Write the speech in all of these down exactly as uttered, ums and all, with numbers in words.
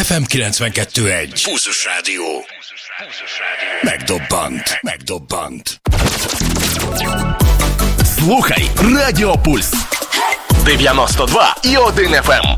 ef em kilencvenkettő egy. Pulzus Rádió. Megdobbant. Megdobbant. Слухай Радіо Пульс. дев'яносто два і один еф ем.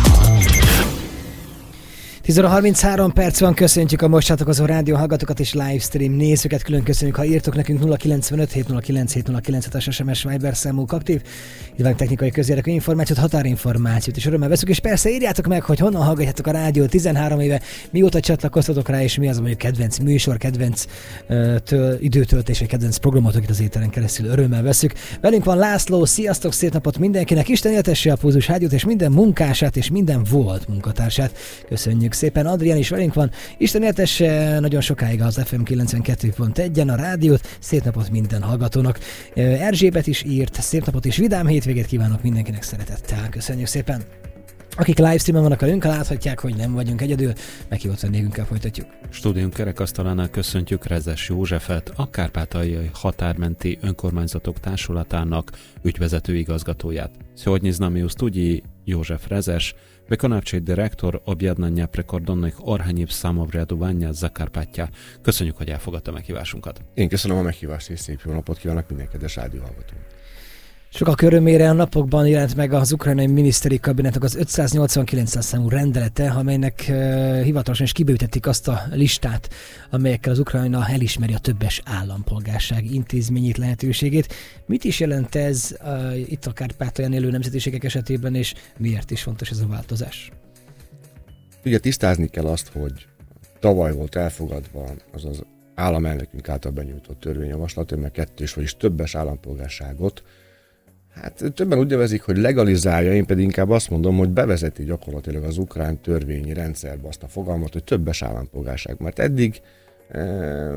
tíz óra harminchárom perc van, köszöntjük a most csatlakozó rádió hallgatókat és livestream nézőket, külön köszönjük, ha írtok nekünk nulla kilencvenöt hét nulla kilenc hét nulla kilenc es em es Viber számunk aktív, illetve technikai közérdekű információt, határinformációt és örömmel veszünk, és persze írjátok meg, hogy honnan hallgatjátok a rádiót tizenhárom éve, mióta csatlakoztatok rá, és mi az mondjuk kedvenc műsor, kedvenc uh, től, időtöltés, vagy kedvenc programot, akit az éteren keresztül örömmel veszük. Velünk van László, sziasztok, szép napot mindenkinek, Isten éltesse a Pulzus Rádiót, és minden munkását, és minden volt munkatársát. Köszönjük szépen. Adrián is velünk van. Isten éltesse nagyon sokáig az ef em kilencvenkettő pont egyen a rádiót. Szép napot minden hallgatónak. Erzsébet is írt. Szép napot és vidám hétvégét kívánok mindenkinek szeretettel. Köszönjük szépen. Akik livestreamen vannak velünk, láthatják, hogy nem vagyunk egyedül. Meghívott vendégünkkel folytatjuk. Stúdiónk kerekasztalánál köszöntjük Rezes Józsefet, a Kárpátaljai Határmenti Önkormányzatok Társulatának ügyvezető igazgatóját. Сегодня з нами у студії József Резes, виконавчий директор об'єднання прикордонних органів самоврядування Закарпаття. Köszönjük, hogy elfogadta meghívásunkat. Én köszönöm a meghívást, és szép jó napot kívánok minden kedves rádióhallgatónak. Sokak örömére a napokban jelent meg az ukrajnai miniszteri kabinetnek az ötszáznyolcvankilences számú rendelete, amelynek uh, hivatalosan is kibővítették azt a listát, amelyekkel az Ukrajna elismeri a többes állampolgárság intézményét, lehetőségét. Mit is jelent ez uh, itt a Kárpátalján élő nemzetiségek esetében, és miért is fontos ez a változás? Ugye tisztázni kell azt, hogy tavaly volt elfogadva az az államelnökünk által benyújtott törvényjavaslat, amely kettős, vagyis többes állampolgárságot, hát többen úgy nevezik, hogy legalizálja, én pedig inkább azt mondom, hogy bevezeti gyakorlatilag az ukrán törvényi rendszerbe azt a fogalmat, hogy többes állampolgárság. Mert eddig e,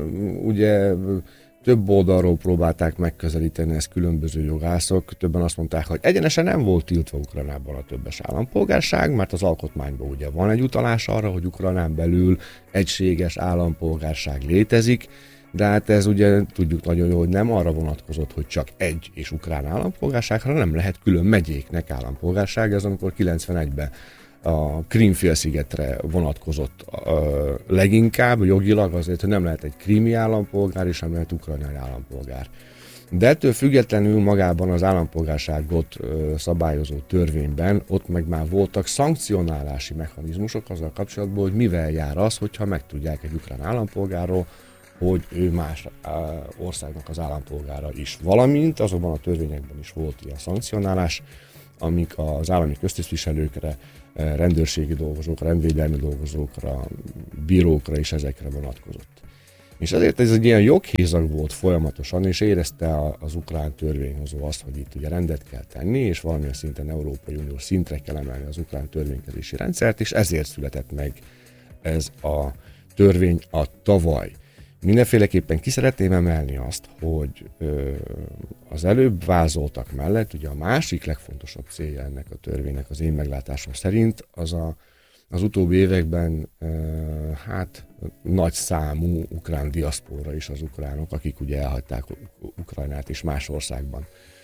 ugye több oldalról próbálták megközelíteni ezt különböző jogászok, többen azt mondták, hogy egyenesen nem volt tiltva Ukrajnában a többes állampolgárság, mert az alkotmányban ugye van egy utalás arra, hogy Ukrajnán belül egységes állampolgárság létezik, de hát ez ugye tudjuk nagyon jó, hogy nem arra vonatkozott, hogy csak egy és ukrán állampolgárság, hanem nem lehet külön megyéknek állampolgárság, ez amikor kilencvenegyben a Krím-félszigetre vonatkozott uh, leginkább jogilag azért, hogy nem lehet egy krími állampolgár és nem lehet ukrajnai állampolgár. De ettől függetlenül magában az állampolgárságot uh, szabályozó törvényben ott meg már voltak szankcionálási mechanizmusok azzal kapcsolatban, hogy mivel jár az, hogyha megtudják egy ukrán állampolgárról, hogy ő más országnak az állampolgára is. Valamint azokban a törvényekben is volt ilyen szankcionálás, amik az állami köztisztviselőkre, rendőrségi dolgozókra, rendvédelmi dolgozókra, bírókra is ezekre vonatkozott. És ezért ez egy ilyen joghézag volt folyamatosan, és érezte az ukrán törvényhozó azt, hogy itt ugye rendet kell tenni, és valamilyen szinten Európai Unió szintre kell emelni az ukrán törvénykezési rendszert, és ezért született meg ez a törvény a tavaly. Mindenféleképpen ki szeretném emelni azt, hogy ö, az előbb vázoltak mellett, ugye a másik legfontosabb célja ennek a törvénynek az én meglátásom szerint, az a, az utóbbi években ö, hát nagy számú ukrán diaszpóra is az ukránok, akik ugye elhagyták Ukrajnát és más országban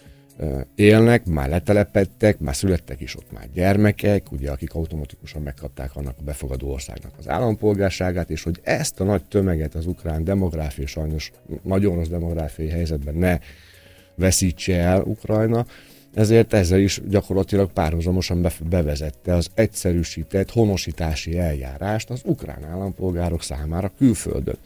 élnek, már letelepedtek, már születtek is ott már gyermekek, ugye, akik automatikusan megkapták annak a befogadó országnak az állampolgárságát, és hogy ezt a nagy tömeget az ukrán demográfiai, sajnos nagyon rossz demográfiai helyzetben ne veszítse el Ukrajna, ezért ezzel is gyakorlatilag párhuzamosan bevezette az egyszerűsített honosítási eljárást az ukrán állampolgárok számára külföldön.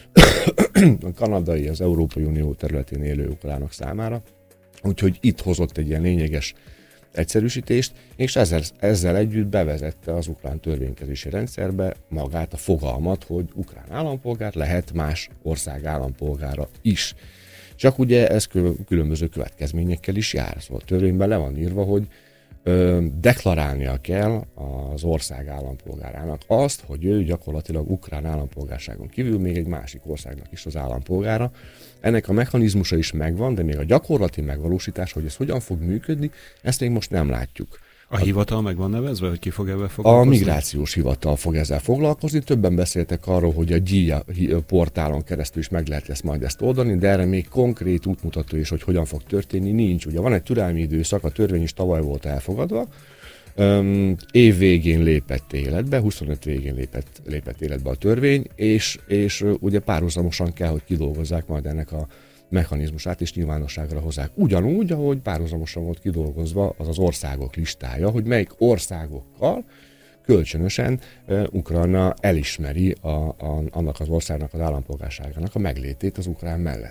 A kanadai, az Európai Unió területén élő ukránok számára. Úgyhogy itt hozott egy ilyen lényeges egyszerűsítést, és ezzel, ezzel együtt bevezette az ukrán törvénykezési rendszerbe magát a fogalmat, hogy ukrán állampolgár lehet más ország állampolgára is. Csak ugye ez különböző következményekkel is jár. Szóval a törvényben le van írva, hogy ö, deklarálnia kell az ország állampolgárának azt, hogy ő gyakorlatilag ukrán állampolgárságon kívül még egy másik országnak is az állampolgára. Ennek a mechanizmusa is megvan, de még a gyakorlati megvalósítás, hogy ez hogyan fog működni, ezt még most nem látjuk. A hivatal meg van nevezve, hogy ki fog ebben foglalkozni? A migrációs hivatal fog ezzel foglalkozni. Többen beszéltek arról, hogy a GIA portálon keresztül is meg lehet ezt majd ezt oldani, de erre még konkrét útmutató is, hogy hogyan fog történni, nincs. Ugye van egy türelmi időszak, a törvény is tavaly volt elfogadva, Um, év végén lépett életbe, huszonöt végén lépett, lépett életbe a törvény, és, és uh, ugye párhuzamosan kell, hogy kidolgozzák majd ennek a mechanizmusát, és nyilvánosságra hozzák. Ugyanúgy, ahogy párhuzamosan volt kidolgozva az az országok listája, hogy melyik országokkal kölcsönösen uh, Ukrajna elismeri a, a, annak az országnak az állampolgárságának a meglétét az ukrán mellett.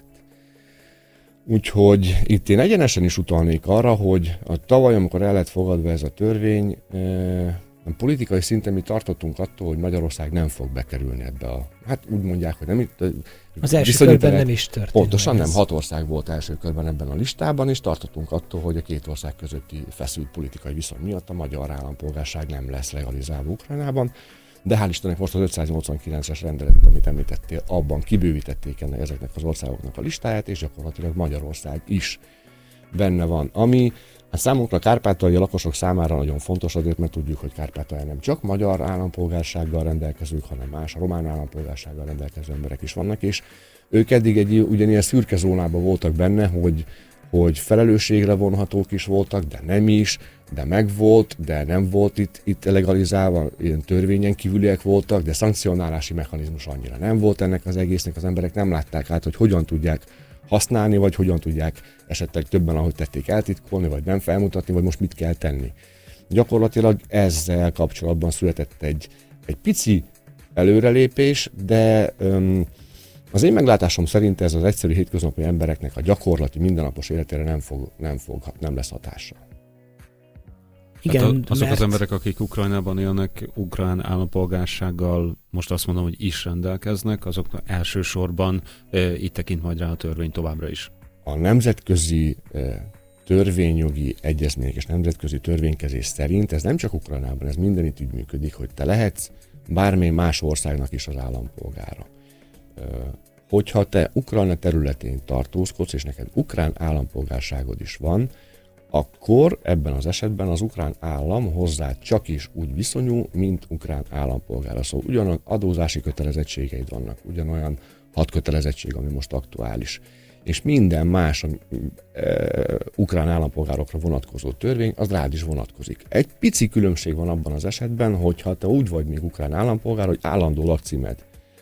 Úgyhogy itt én egyenesen is utalnék arra, hogy a tavaly, amikor el lett fogadva ez a törvény, a politikai szinten mi tartottunk attól, hogy Magyarország nem fog bekerülni ebbe a... Hát úgy mondják, hogy nem... Az első körben nem is történt. Pontosan nem, hat ország volt első körben ebben a listában, és tartottunk attól, hogy a két ország közötti feszült politikai viszony miatt a magyar állampolgárság nem lesz legalizálva Ukrajnában. De hál' Istennek most az ötszáznyolcvankilences rendeletet, amit említettél, abban kibővítették ennek, ezeknek az országoknak a listáját, és gyakorlatilag Magyarország is benne van. Ami hát számunkra kárpátaljai lakosok számára nagyon fontos azért, mert tudjuk, hogy Kárpátalján nem csak magyar állampolgársággal rendelkezők, hanem más a román állampolgársággal rendelkező emberek is vannak, és ők eddig egy ugyanilyen szürke zónában voltak benne, hogy hogy felelősségre vonhatók is voltak, de nem is, de megvolt, de nem volt itt, itt legalizálva, ilyen törvényen kívüliek voltak, de szankcionálási mechanizmus annyira nem volt ennek az egésznek, az emberek nem látták át, hogy hogyan tudják használni, vagy hogyan tudják esetleg többen, ahogy tették, eltitkolni, vagy nem felmutatni, vagy most mit kell tenni. Gyakorlatilag ezzel kapcsolatban született egy, egy pici előrelépés, de öm, az én meglátásom szerint ez az egyszerű hétköznapi embereknek a gyakorlati mindennapos életére nem, fog, nem, fog, nem lesz hatással. Igen, hát a, azok mert... az emberek, akik Ukrajnában élnek, ukrán állampolgársággal, most azt mondom, hogy is rendelkeznek, azok elsősorban e, itt tekint majd rá a törvény továbbra is. A nemzetközi e, törvényjogi egyezmények és nemzetközi törvénykezés szerint ez nem csak Ukrajnában, ez mindenütt úgy működik, hogy te lehetsz bármely más országnak is az állampolgára. E, hogyha te Ukrajna területén tartózkodsz, és neked ukrán állampolgárságod is van, akkor ebben az esetben az ukrán állam hozzá csak is úgy viszonyul, mint ukrán állampolgára. Szóval ugyanolyan adózási kötelezettségeid vannak, ugyanolyan hadkötelezettség, ami most aktuális. És minden más a, e, ukrán állampolgárokra vonatkozó törvény, az rád is vonatkozik. Egy pici különbség van abban az esetben, hogyha te úgy vagy még ukrán állampolgár, hogy állandó lakcímed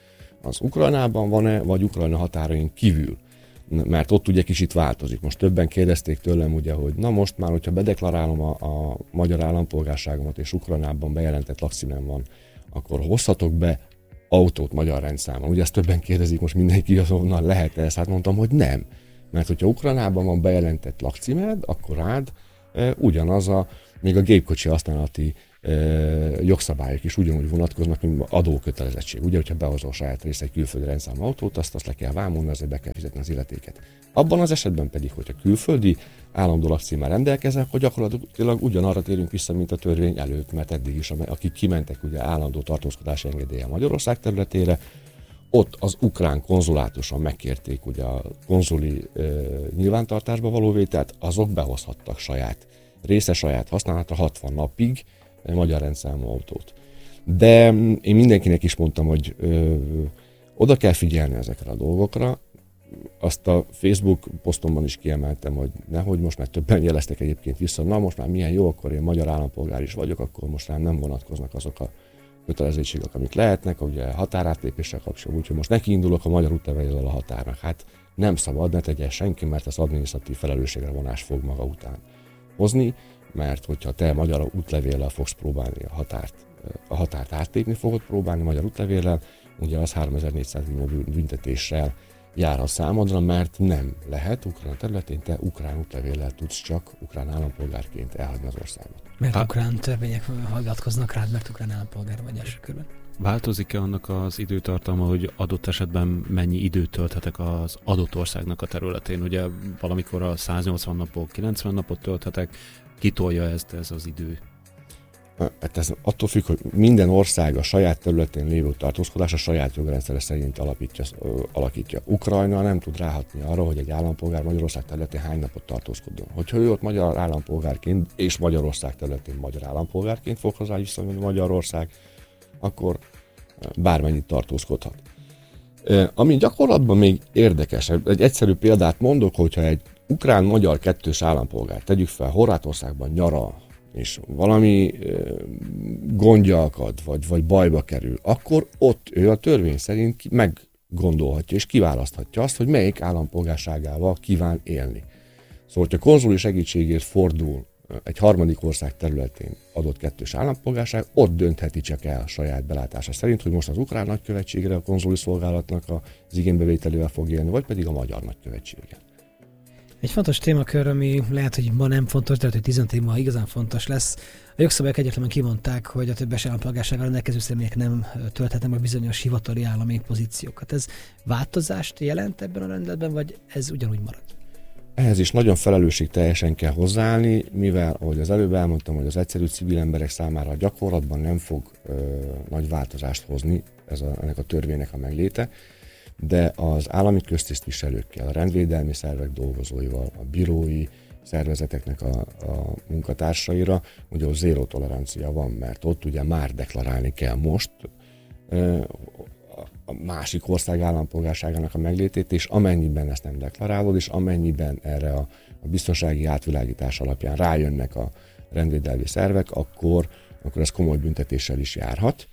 az Ukrajnában van-e, vagy Ukrajna határain kívül. Mert ott ugye kicsit változik. Most többen kérdezték tőlem, ugye, hogy na most már, hogyha bedeklarálom a, a magyar állampolgárságomat, és Ukrajnában bejelentett lakcímem van, akkor hozhatok be autót magyar rendszámon. Ugye ezt többen kérdezik, most mindenki azonnal lehet ezt? Hát mondtam, hogy nem. Mert hogyha Ukrajnában van bejelentett lakcímed, akkor rád e, ugyanaz a, még a gépkocsi használati e, jogszabályok is ugyanúgy vonatkoznak, mint adókötelezettség. Ugye, hogyha behozol saját rész egy külföldi rendszám autót, azt, azt le kell vámolni, azért be kell fizetni az illetéket. Abban az esetben pedig, hogyha külföldi állandó lakcímmel rendelkeznek, akkor gyakorlatilag ugyanarra térünk vissza, mint a törvény előtt, mert eddig is, akik kimentek ugye állandó tartózkodási engedéllyel Magyarország területére, ott az ukrán konzulátuson megkérték ugye a konzuli e, nyilvántartásba való vételt, azok behozhattak saját része saját használatra hatvan napig magyar rendszámú autót. De én mindenkinek is mondtam, hogy ö, oda kell figyelni ezekre a dolgokra. Azt a Facebook posztomban is kiemeltem, hogy nehogy most már többen jeleztek egyébként vissza, na most már milyen jó, akkor én magyar állampolgár is vagyok, akkor most rám nem vonatkoznak azok a kötelezettségek, amik lehetnek, ugye határátlépéssel kapcsolatban, úgyhogy most nekiindulok a magyar útlevéllel a határnak. Hát nem szabad, ne tegye senki, mert az adminisztratív felelősségre vonás fog maga után hozni, mert hogyha te magyar útlevéllel fogsz próbálni a határt, a határt átlépni fogod próbálni magyar útlevéllel, ugye az háromezer-négyszáz büntetéssel jár a számodra, mert nem lehet ukrán területén, te ukrán útlevéllel tudsz csak ukrán állampolgárként elhagyni az országot. Mert ukrán törvények hallgatkoznak rád, mert ukrán állampolgár vagy első körben. Változik-e annak az időtartalma, hogy adott esetben mennyi időt tölthetek az adott országnak a területén? Ugye valamikor a száznyolcvan napból kilencven napot tölthetek, kitolja ezt ez az idő? Hát ez attól függ, hogy minden ország a saját területén lévő tartózkodás a saját jogrendszere szerint alapítja, alakítja. Ukrajna nem tud ráhatni arra, hogy egy állampolgár Magyarország területén hány napot tartózkodjon. Hogyha ő ott magyar állampolgárként és Magyarország területén magyar állampolgárként fog hozzá viszonyulni Magyarország, akkor bármennyit tartózkodhat. Ami gyakorlatban még érdekes, egy egyszerű példát mondok, hogyha egy ukrán-magyar kettős állampolgár, tegyük fel, Horvátországban nyaral és valami gondja akad, vagy, vagy bajba kerül, akkor ott ő a törvény szerint meggondolhatja és kiválaszthatja azt, hogy melyik állampolgárságával kíván élni. Szóval, hogyha konzuli segítségért fordul egy harmadik ország területén adott kettős állampolgárság, ott döntheti csak el a saját belátása szerint, hogy most az ukrán nagykövetségre a konzuli szolgálatnak az igénybevételével fog élni, vagy pedig a magyar nagykövetséggel. Egy fontos témakör, ami lehet, hogy ma nem fontos, de lehet, hogy tizenöt év ma igazán fontos lesz. A jogszabályok egyértelműen kimondták, hogy a többes állampolgársággal rendelkező személyek nem tölthetnek meg bizonyos hivatali állami pozíciókat. Ez változást jelent ebben a rendeletben, vagy ez ugyanúgy marad? Ehhez is nagyon felelősségteljesen kell hozzáállni, mivel, ahogy az előbb elmondtam, hogy az egyszerű civil emberek számára a gyakorlatban nem fog ö, nagy változást hozni ez a, ennek a törvénynek a megléte, de az állami köztisztviselőkkel, a rendvédelmi szervek dolgozóival, a bírói szervezeteknek a, a munkatársaira, ugye ott zéró tolerancia van, mert ott ugye már deklarálni kell most ö, a másik ország állampolgárságának a meglétét, és amennyiben ezt nem deklarálod, és amennyiben erre a, a biztonsági átvilágítás alapján rájönnek a rendvédelmi szervek, akkor, akkor ez komoly büntetéssel is járhat.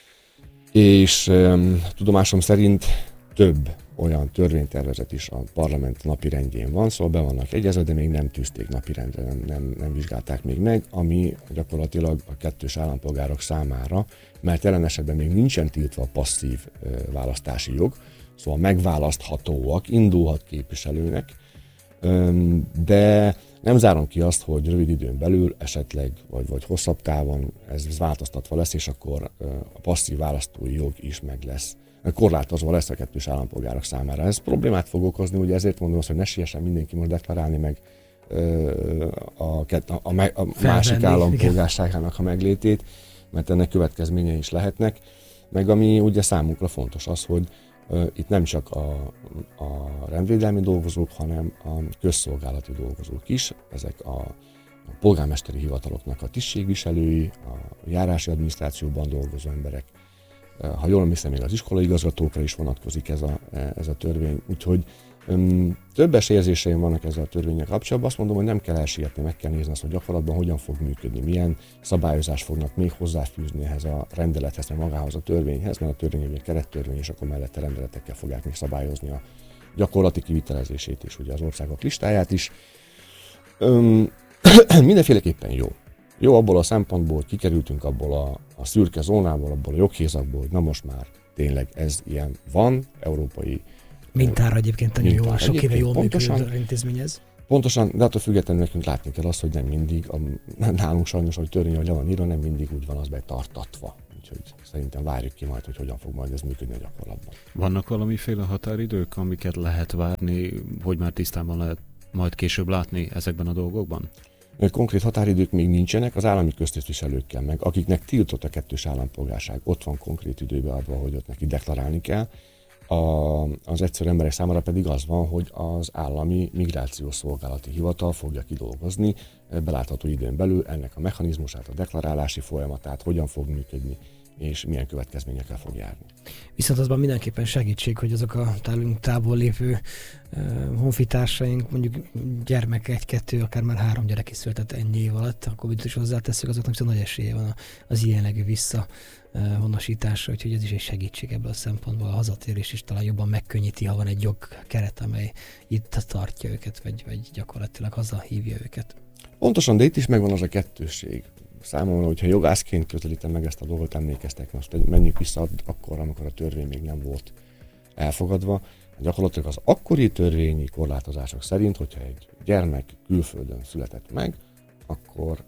És um, tudomásom szerint több olyan törvénytervezet is a parlament napirendjén van, szóval be vannak egyezve, de még nem tűzték napirendre, nem, nem, nem vizsgálták még meg, ami gyakorlatilag a kettős állampolgárok számára, mert jelen esetben még nincsen tiltva a passzív ö, választási jog, szóval megválaszthatóak, indulhat képviselőnek, ö, de nem zárom ki azt, hogy rövid időn belül esetleg, vagy, vagy hosszabb távon ez változtatva lesz, és akkor ö, a passzív választói jog is meg lesz. Korlátozva lesz a kettős állampolgárok számára. Ez problémát fog okozni, ugye ezért mondom azt, hogy ne siessen mindenki most deklarálni meg ö, a, a, a, a másik állampolgárságának a meglétét, mert ennek következményei is lehetnek. Meg ami ugye számunkra fontos az, hogy ö, itt nem csak a, a rendvédelmi dolgozók, hanem a közszolgálati dolgozók is, ezek a, a polgármesteri hivataloknak a tisztségviselői, a járási adminisztrációban dolgozó emberek, ha jól emlékszem, még az iskolai igazgatókra is vonatkozik ez a, ez a törvény. Úgyhogy um, többes érzéseim vannak ezzel a törvénnyel kapcsolatban. Azt mondom, hogy nem kell elsietni, meg kell nézni azt, hogy gyakorlatban hogyan fog működni, milyen szabályozást fognak még hozzáfűzni ehhez a rendelethez, meg magához a törvényhez, mert a törvény ugye kerettörvény, és akkor mellette rendeletekkel fogják még szabályozni a gyakorlati kivitelezését is, ugye az országok listáját is. Um, mindenféleképpen jó. Jó abból a szempontból, hogy kikerültünk abból a, a szürke zónából, abból a joghézakból, hogy na most már tényleg ez ilyen van, európai mintára egyébként nagyon jó, sok éve jól működő intézmény ez. Pontosan, de attól függetlenül nekünk látni kell azt, hogy nem mindig, a, nálunk sajnos, hogy törvény, hogy le van írva, nem mindig úgy van az betartatva. Úgyhogy szerintem várjuk ki majd, hogy hogyan fog majd ez működni a gyakorlatban. Vannak valamiféle határidők, amiket lehet várni, hogy már tisztában lehet majd később látni ezekben a dolgokban? Konkrét határidők még nincsenek, az állami köztisztviselőkkel meg, akiknek tiltott a kettős állampolgárság, ott van konkrét időbe adva, hogy ott neki deklarálni kell. A, az egyszerű emberek számára pedig az van, hogy az állami migrációs szolgálati hivatal fogja kidolgozni belátható időn belül ennek a mechanizmusát, a deklarálási folyamatát, hogyan fog működni, és milyen következményekkel fog járni. Viszont azban mindenképpen segítség, hogy azok a távol, távol lévő uh, honfitársaink, mondjuk gyermek egy-kettő, akár már három gyerek is született ennyi év alatt, akkor biztos hozzáteszünk, azoknak viszont nagy esélye van az ilyenlegű visszavonosításra, úgyhogy ez is egy segítség ebből a szempontból. A hazatérés is talán jobban megkönnyíti, ha van egy jogkeret, amely itt tartja őket, vagy, vagy gyakorlatilag hazahívja őket. Pontosan, de itt is megvan az a kettősség. Számomra, hogyha jogászként közelítem meg ezt a dolgot, emlékeztek, most menjünk vissza akkor, amikor a törvény még nem volt elfogadva. Gyakorlatilag az akkori törvényi korlátozások szerint, hogyha egy gyermek külföldön született meg, akkor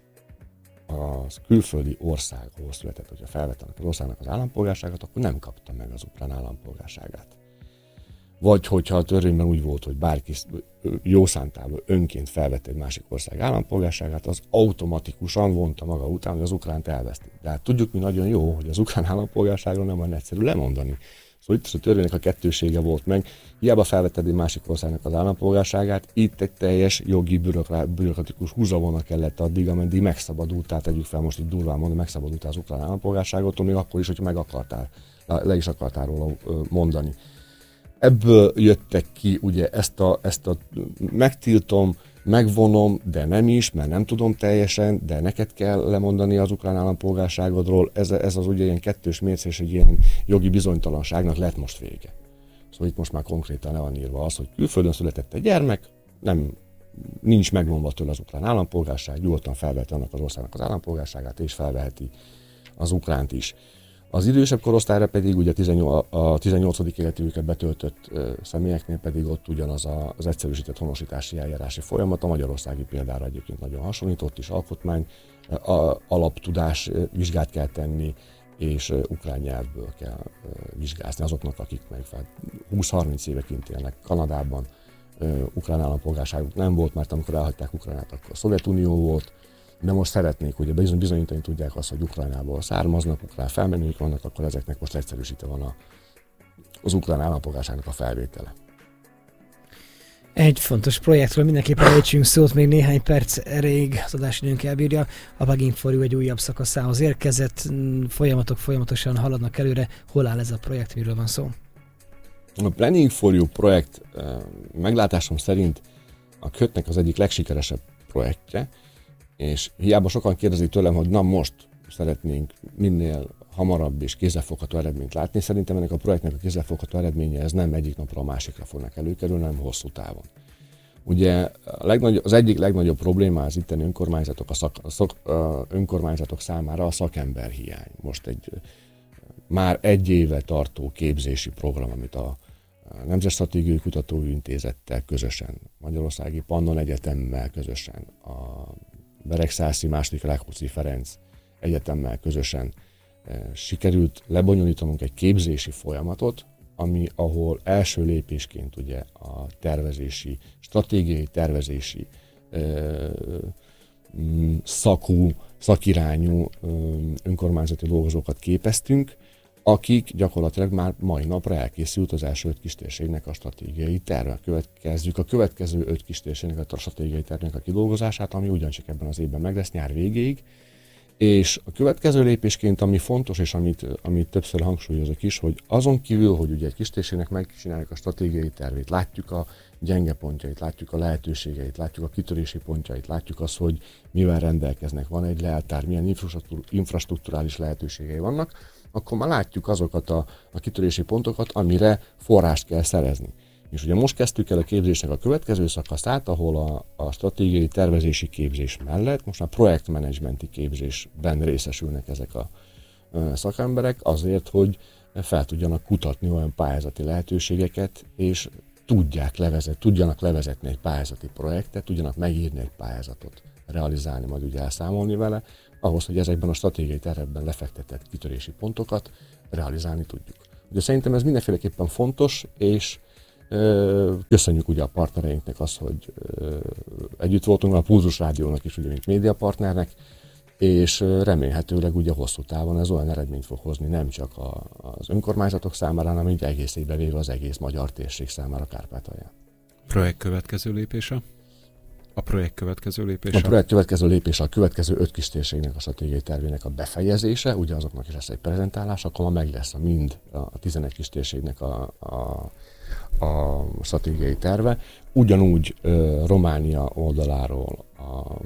az külföldi ország, ahol született, hogyha felvette az országnak az állampolgárságát, akkor nem kapta meg az ukrán állampolgárságát. Vagy hogyha a törvényben úgy volt, hogy bárki jó szántából önként felvette egy másik ország állampolgárságát, az automatikusan vonta maga után, hogy az ukránt elveszti. De hát tudjuk mi nagyon jó, hogy az ukrán állampolgárságról nem van egyszerű lemondani. Szóval itt a törvénynek a kettősége volt meg. Hiába felvetted egy másik országnak az állampolgárságát, itt egy teljes jogi bürokratikus húzavona kellett addig, ameddig megszabadultál, tegyük fel most itt durván mondani, megszabadultál az ukrán állampolgárságottól, még akkor is, hogyha meg akartál, le is akartál róla mondani. Ebből jöttek ki, ugye ezt a, ezt a megtiltom, megvonom, de nem is, mert nem tudom teljesen, de neked kell lemondani az ukrán állampolgárságodról. Ez, ez az ugye ilyen kettős mérce és egy ilyen jogi bizonytalanságnak lett most vége. Szóval itt most már konkrétan le van írva az, hogy külföldön született egy gyermek, nem, nincs megvonva tőle az ukrán állampolgárság, nyugodtan felveheti annak az országnak az állampolgárságát, és felveheti az ukránt is. Az idősebb korosztályra pedig ugye a tizennyolcadik életévüket betöltött személyeknél pedig ott ugyanaz az egyszerűsített honosítási eljárási folyamat, a magyarországi példára egyébként nagyon hasonlított is, alkotmány, alaptudás vizsgát kell tenni, és ukrán nyelvből kell vizsgázni azoknak, akik meg húsz-harminc éve kint élnek Kanadában, ukrán állampolgárságuk nem volt, mert amikor elhagyták Ukrajnát, akkor a Szovjetunió volt, de most szeretnék, ugye bizony, bizonyítani tudják azt, hogy Ukrajnából származnak, ukrán felmenőik vannak, akkor ezeknek most egyszerűsítve van a, az ukrán állampolgárságnak a felvétele. Egy fontos projektről mindenképpen ejtsünk szót, még néhány perc erejéig az adásidőnk elbírja. A Plugging for You egy újabb szakaszához érkezett, folyamatok folyamatosan haladnak előre. Hol áll ez a projekt, miről van szó? A Planning for You projekt meglátásom szerint a Kötnek az egyik legsikeresebb projektje, és hiába sokan kérdezik tőlem, hogy na most szeretnénk minél hamarabb és kézzelfogható eredményt látni. Szerintem ennek a projektnek a kézzelfogható eredménye ez nem egyik napra a másikra fognak előkerülni, hanem hosszú távon. Ugye a legnagyobb, az egyik legnagyobb probléma az itteni önkormányzatok, a szak, a szak, a önkormányzatok számára a szakemberhiány. Most egy már egy éve tartó képzési program, amit a Nemzetstratégiai Kutatóintézettel közösen, Magyarországi Pannon Egyetemmel közösen, a Beregszászi második Rákóczi Ferenc Egyetemmel közösen sikerült lebonyolítanunk egy képzési folyamatot, ami, ahol első lépésként ugye a tervezési, stratégiai tervezési szakú, szakirányú önkormányzati dolgozókat képeztünk, akik gyakorlatilag már mai napra elkészült az első öt kistérségnek a stratégiai terve. Következzük a következő öt kistérségnek a stratégiai tervnek a kidolgozását, ami ugyancsak ebben az évben meg lesz nyár végéig. És a következő lépésként, ami fontos, és amit, amit többször hangsúlyozok is, hogy azon kívül, hogy ugye egy kistérségnek megcsináljuk a stratégiai tervét, látjuk a gyenge pontjait, látjuk a lehetőségeit, látjuk a kitörési pontjait, látjuk azt, hogy mivel rendelkeznek, van egy leltár, milyen infrastrukturális lehetőségei vannak, akkor már látjuk azokat a, a kitörési pontokat, amire forrást kell szerezni. És ugye most kezdtük el a képzésnek a következő szakaszát, ahol a, a stratégiai tervezési képzés mellett most már projektmenedzsmenti képzésben részesülnek ezek a, a szakemberek azért, hogy fel tudjanak kutatni olyan pályázati lehetőségeket, és tudják levezet, tudjanak levezetni egy pályázati projektet, tudjanak megírni egy pályázatot, realizálni, majd ugye elszámolni vele, ahhoz, hogy ezekben a stratégiai tervekben lefektetett kitörési pontokat realizálni tudjuk. Ugye szerintem ez mindenféleképpen fontos, és ö, köszönjük ugye a partnereinknek azt, hogy ö, együtt voltunk a Pulzus Rádiónak is, ugye, mint médiapartnernek, és remélhetőleg ugye hosszú távon ez olyan eredményt fog hozni nem csak a, az önkormányzatok számára, hanem így egészében véve az egész magyar térség számára Kárpátalján. Projekt következő lépése? A projekt következő lépése? A projekt következő lépése a következő öt kistérségnek a stratégiai tervének a befejezése, ugye azoknak is lesz egy prezentálás, akkor ma meg lesz a mind a tizenegy kistérségnek a, a, a stratégiai terve. Ugyanúgy uh, Románia oldaláról a,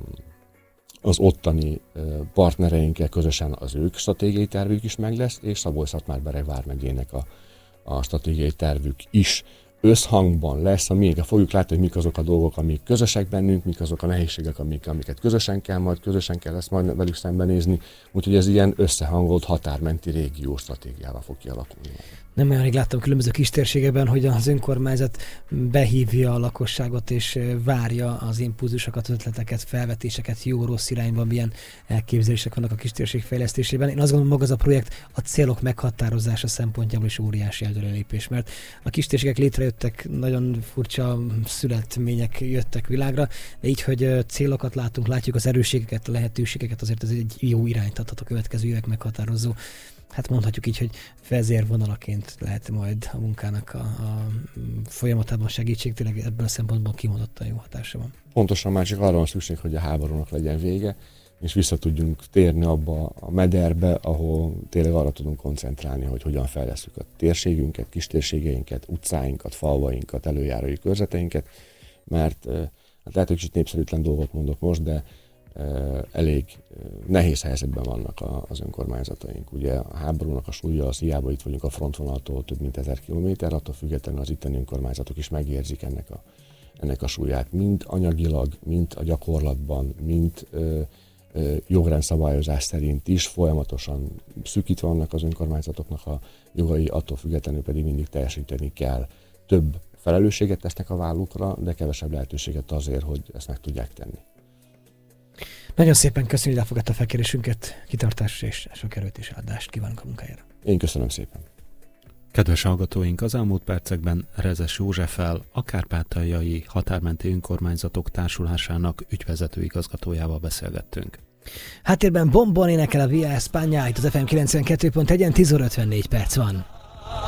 az ottani uh, partnereinkkel közösen az ők stratégiai tervük is meg lesz, és Szabolcs-Szatmár-Bereg vármegyének a, a stratégiai tervük is összhangban lesz, amíg fogjuk látni, hogy mik azok a dolgok, amik közösek bennünk, mik azok a nehézségek, amik, amiket közösen kell majd, közösen kell ezt majd velük szembenézni, úgyhogy ez ilyen összehangolt határmenti régió stratégiával fog kialakulni. Nem olyan rég láttam különböző kistérségekben, hogy az önkormányzat behívja a lakosságot és várja az impulzusokat, ötleteket, felvetéseket, jó-rossz irányban, milyen elképzelések vannak a kistérség fejlesztésében. Én azt gondolom, maga az a projekt a célok meghatározása szempontjából is óriási előrelépés, mert a kistérségek létrejöttek, nagyon furcsa születmények jöttek világra, de így, hogy célokat látunk, látjuk az erősségeket, a lehetőségeket, azért ez egy jó irányt adhat a következő évek meghatározó. Hát mondhatjuk így, hogy vezérvonalaként lehet majd a munkának a, a folyamatában segítség, tényleg ebben a szempontból kimondottan jó hatása van. Pontosan már csak arra van szükség, hogy a háborúnak legyen vége, és vissza tudjunk térni abba a mederbe, ahol tényleg arra tudunk koncentrálni, hogy hogyan fejlesztjük a térségünket, kistérségeinket, utcáinkat, falvainkat, előjárói körzeteinket, mert hát lehet, hogy kicsit népszerűtlen dolgot mondok most, de elég nehéz helyzetben vannak az önkormányzataink. Ugye a háborúnak a súlya az hiába itt vagyunk a frontvonaltól több mint ezer kilométer, attól függetlenül az itteni önkormányzatok is megérzik ennek a, ennek a súlyát. Mind anyagilag, mind a gyakorlatban, mind ö, ö, jogrendszabályozás szerint is folyamatosan szűkítve vannak az önkormányzatoknak a jogai, attól függetlenül pedig mindig teljesíteni kell. Több felelősséget tesznek a vállukra, de kevesebb lehetőséget azért, hogy ezt meg tudják tenni. Nagyon szépen köszönjük, hogy elfogadta a felkérésünket, kitartást és sok erőt és áldást kívánunk a munkájára. Én köszönöm szépen. Kedves hallgatóink, az elmúlt percekben Rezes Józseffel, a kárpátaljai határmenti önkormányzatok társulásának ügyvezető igazgatójával beszélgettünk. Háttérben Bombon énekel a Via España, itt az ef em kilencvenkettő pont egy-en, tíz óra ötvennégy perc van.